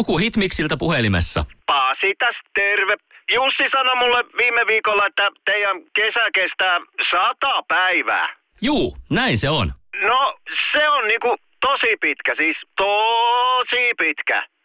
Joku Hitmiksiltä puhelimessa. Pasi tästä terve. Jussi sanoi mulle viime viikolla, että teidän kesä kestää 100 päivää. Juu, näin se on. No, se on niinku tosi pitkä, siis tosi pitkä.